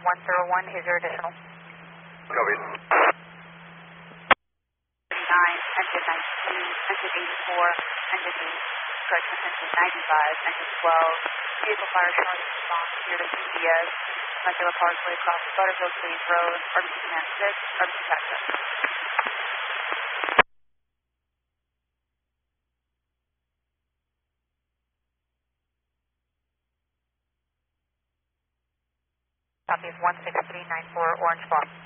101, is there additional? Copy. 9, engine 19, engine 84, engine 8, correction, engine 95, engine 12, vehicle fire showing response here to CBS, Temecula Parkway, across Butterfield Cleave Road, RBC Command 6, RBC Taxi. Copy is 16394, Orange Ball.